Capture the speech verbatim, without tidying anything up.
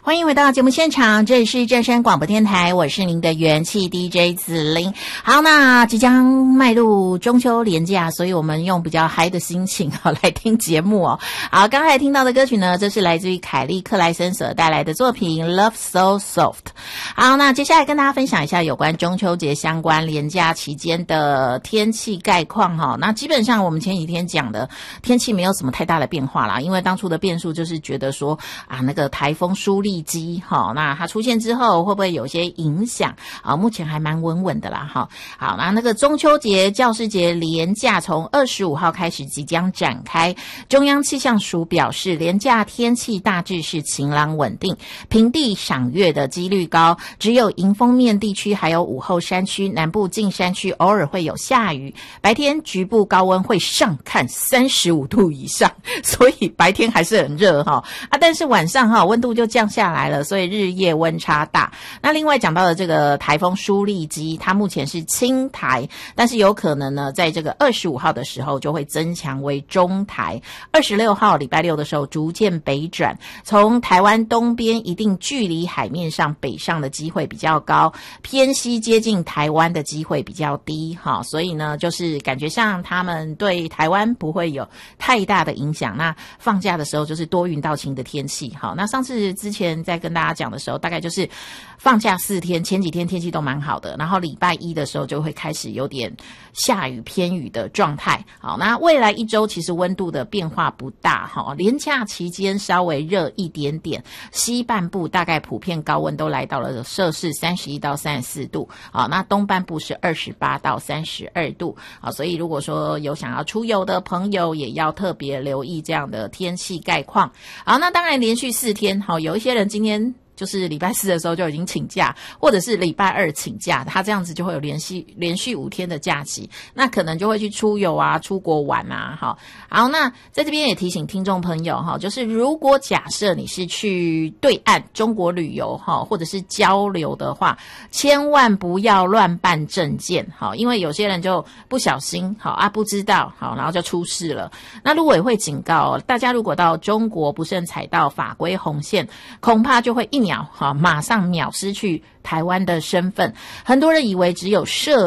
欢迎回到节目现场，这里是正声广播电台，我是您的元气 D J 子琳。好，那即将迈入中秋连假，所以我们用比较嗨的心情好来听节目哦。好，刚才听到的歌曲呢，这是来自于凯利克莱森所带来的作品 Love So Soft。好，那接下来跟大家分享一下有关中秋节相关连假期间的天气概况哈。那基本上我们前几天讲的天气没有什么太大的变化啦，因为当初的变数就是觉得说啊，那个台风舒力机哈，那它出现之后会不会有些影响啊？目前还蛮稳稳的啦哈。好，那那个中秋节、教师节连假从二十五号开始即将展开。中央气象署表示，连假天气大致是晴朗稳定，平地赏月的几率高，只有迎风面地区还有午后山区、南部近山区偶尔会有下雨。白天局部高温会上看三十五度以上，所以白天还是很热哈啊，但是晚上哈温度就降下来了，所以日夜温差大。那另外讲到的这个台风舒力基，它目前是轻台，但是有可能呢，在这个二十五号的时候就会增强为中台，二十六号礼拜六的时候逐渐北转，从台湾东边一定距离海面上北上的机会比较高，偏西接近台湾的机会比较低哈，所以呢，就是感觉上他们对台湾不会有太大的影响。那放假的时候就是多云到晴的天气。好，那上次之前在跟大家讲的时候，大概就是放假四天，前几天天气都蛮好的，然后礼拜一的时候就会开始有点下雨偏雨的状态。好，那未来一周其实温度的变化不大哈，连假期间稍微热一点点，西半部大概普遍高温都来到了摄氏三十一到三十四度啊，那东半部是二十八到三十二度啊，所以如果说有想要出游的朋友，也要特别留意这样的天气概况。好，那当然连续四天，好，有一些人今天就是礼拜四的时候就已经请假，或者是礼拜二请假，他这样子就会有连续连续五天的假期，那可能就会去出游啊、出国玩啊。好，好，那在这边也提醒听众朋友哈，就是如果假设你是去对岸中国旅游哈，或者是交流的话，千万不要乱办证件哈，因为有些人就不小心好啊，不知道好，然后就出事了。那陆委会警告大家，如果到中国不慎踩到法规红线，恐怕就会一秒好，马上秒失去台湾的身份。很多人以为只有涉